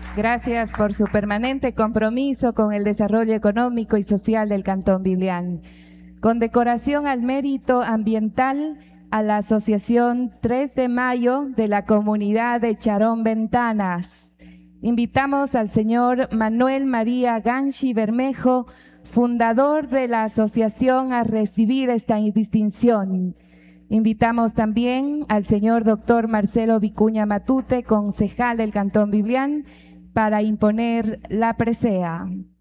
Gracias por su permanente compromiso con el desarrollo económico y social del Cantón Biblián. Condecoración al mérito ambiental a la Asociación 3 de Mayo de la comunidad de Charón Ventanas. Invitamos al señor Manuel María Ganchi Bermejo, fundador de la asociación, a recibir esta distinción. Invitamos también al señor doctor Marcelo Vicuña Matute, concejal del Cantón Biblián, para imponer la presea.